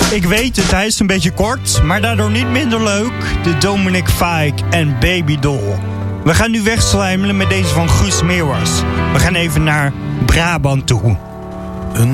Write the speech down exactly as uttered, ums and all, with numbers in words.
Ik weet het, hij is een beetje kort, maar daardoor niet minder leuk. De Dominic Fike en Baby Doll. We gaan nu wegslijmelen met deze van Guus Meeuwers. We gaan even naar Brabant toe.